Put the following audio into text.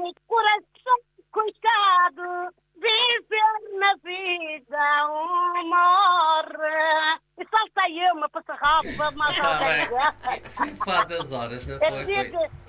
coração, coitado, viver na vida um morre. E salta aí uma passarrapa, mais Está alguém. bem. Foi o fado das horas, não É foi? preciso, Foi.